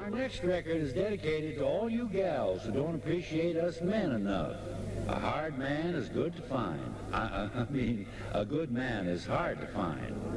Our next record is dedicated to all you gals who don't appreciate us men enough. A hard man is good to find. I mean, a good man is hard to find.